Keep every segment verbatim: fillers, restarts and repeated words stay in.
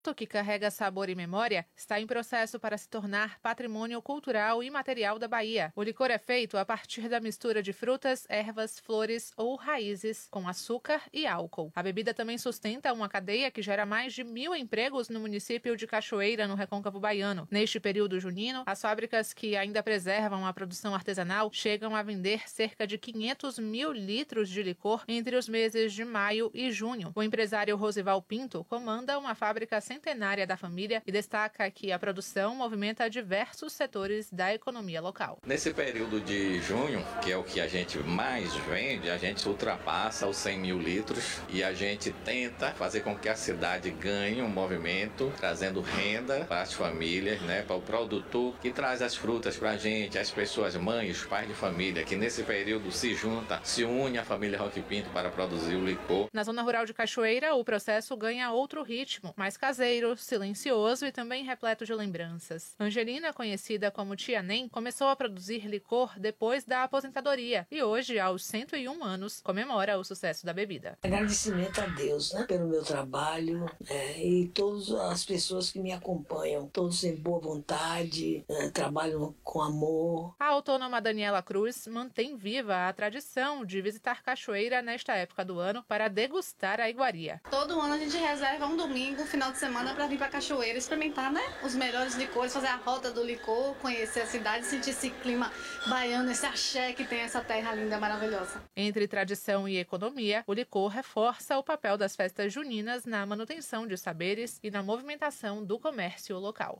que carrega sabor e memória, está em processo para se tornar patrimônio cultural e imaterial da Bahia. O licor é feito a partir da mistura de frutas, ervas, flores ou raízes, com açúcar e álcool. A bebida também sustenta uma cadeia que gera mais de mil empregos no município de Cachoeira, no Recôncavo Baiano. Neste período junino, as fábricas que ainda preservam a produção artesanal chegam a vender cerca de quinhentos mil litros de licor entre os meses de maio e junho. O empresário Rosival Pinto comanda uma fábrica centenária da família e destaca que a produção movimenta diversos setores da economia local. Nesse período de junho, que é o que a gente mais vende, a gente ultrapassa os cem mil litros e a gente tenta fazer com que a cidade ganhe um movimento, trazendo renda para as famílias, né, para o produtor que traz as frutas para a gente, as pessoas, mães, os pais de família, que nesse período se junta, se une à família Roque Pinto para produzir o licor. Na zona rural de Cachoeira, o processo ganha outro ritmo, mais caseiro, silencioso e também repleto de lembranças. Angelina, conhecida como Tia Nem, começou a produzir licor depois da aposentadoria e hoje, aos cento e um anos, comemora o sucesso da bebida. Agradecimento a Deus, né, pelo meu trabalho, é, e todas as pessoas que me acompanham, todos em boa vontade, é, trabalham com amor. A autônoma Daniela Cruz mantém viva a tradição de visitar Cachoeira nesta época do ano para degustar a iguaria. Todo ano a gente reserva um domingo, final de semana, para vir para Cachoeira, experimentar, né, os melhores licores, fazer a rota do licor, conhecer a cidade, sentir esse clima baiano, esse axé que tem essa terra linda, maravilhosa. Entre tradição e economia, o licor reforça o papel das festas juninas na manutenção de saberes e na movimentação do comércio local.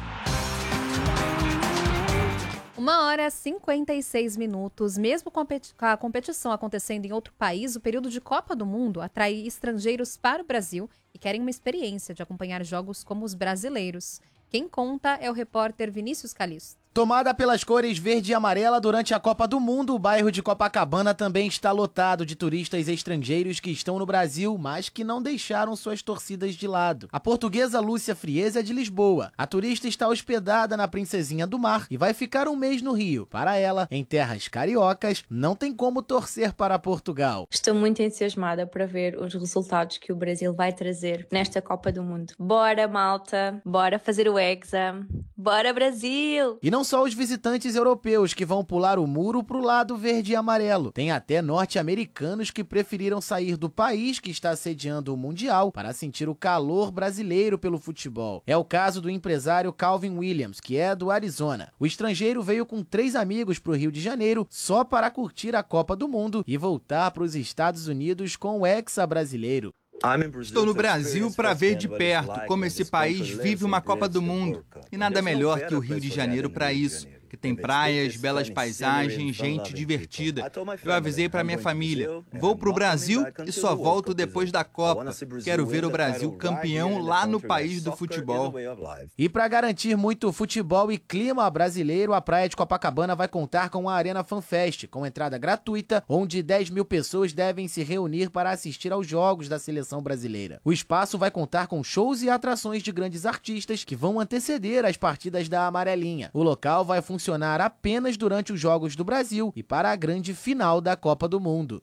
Uma hora e cinquenta e seis minutos. Mesmo com a competição acontecendo em outro país, o período de Copa do Mundo atrai estrangeiros para o Brasil e querem uma experiência de acompanhar jogos como os brasileiros. Quem conta é o repórter Vinícius Calisto. Tomada pelas cores verde e amarela durante a Copa do Mundo, o bairro de Copacabana também está lotado de turistas estrangeiros que estão no Brasil, mas que não deixaram suas torcidas de lado. A portuguesa Lúcia Frieza é de Lisboa. A turista está hospedada na Princesinha do Mar e vai ficar um mês no Rio. Para ela, em terras cariocas, não tem como torcer para Portugal. Estou muito entusiasmada para ver os resultados que o Brasil vai trazer nesta Copa do Mundo. Bora, malta! Bora fazer o Hexa! Bora, Brasil! E não só os visitantes europeus que vão pular o muro pro lado verde e amarelo. Tem até norte-americanos que preferiram sair do país que está sediando o Mundial para sentir o calor brasileiro pelo futebol. É o caso do empresário Calvin Williams, que é do Arizona. O estrangeiro veio com três amigos pro Rio de Janeiro só para curtir a Copa do Mundo e voltar para os Estados Unidos com o hexa brasileiro. Estou no Brasil para ver de perto como esse país vive uma Copa do Mundo. E nada melhor que o Rio de Janeiro para isso, que tem praias, belas paisagens, gente divertida. Eu avisei para minha família, vou para o Brasil e só volto depois da Copa. Quero ver o Brasil campeão lá no país do futebol. E para garantir muito futebol e clima brasileiro, a praia de Copacabana vai contar com a Arena FanFest, com entrada gratuita, onde dez mil pessoas devem se reunir para assistir aos jogos da seleção brasileira. O espaço vai contar com shows e atrações de grandes artistas que vão anteceder as partidas da Amarelinha. O local vai funcionar apenas durante os Jogos do Brasil e para a grande final da Copa do Mundo.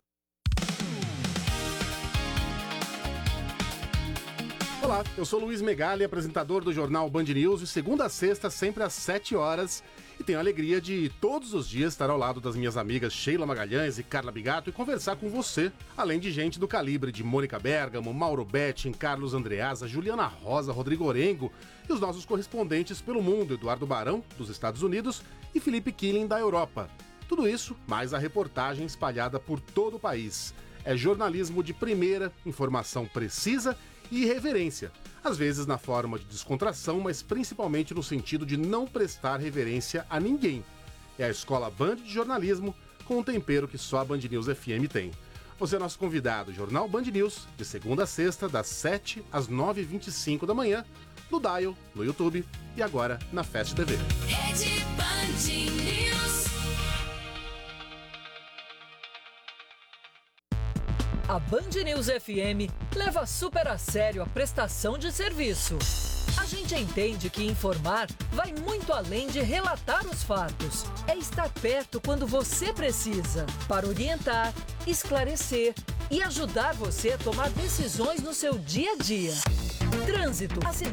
Olá, eu sou Luiz Megali, apresentador do jornal Band News, de segunda a sexta, sempre às sete horas, e tenho a alegria de todos os dias estar ao lado das minhas amigas Sheila Magalhães e Carla Bigato e conversar com você, além de gente do calibre de Mônica Bergamo, Mauro Betting, Carlos Andreasa, Juliana Rosa, Rodrigo Orengo e os nossos correspondentes pelo mundo, Eduardo Barão, dos Estados Unidos, e Felipe Killing, da Europa. Tudo isso, mais a reportagem espalhada por todo o país. É jornalismo de primeira, informação precisa e irreverência, às vezes na forma de descontração, mas principalmente no sentido de não prestar reverência a ninguém. É a Escola Band de Jornalismo, com um tempero que só a Band News F M tem. Você é nosso convidado, Jornal Band News, de segunda a sexta, das sete às nove e vinte e cinco da manhã, no Dial, no YouTube e agora na Fast T V. Rede Band News. A Band News F M leva super a sério a prestação de serviço. A gente entende que informar vai muito além de relatar os fatos. É estar perto quando você precisa, para orientar, esclarecer e ajudar você a tomar decisões no seu dia a dia. Trânsito.